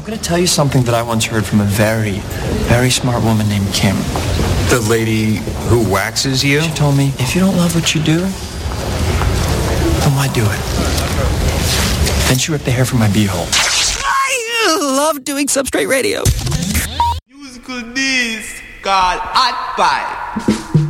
going to tell you something that I once heard from a very, very smart woman named Kim. The lady who waxes you? She told me, if you don't love what you do, then why do it? Then she ripped the hair from my beehole. I love doing Substrate Radio. Musical needs called Hot Pie.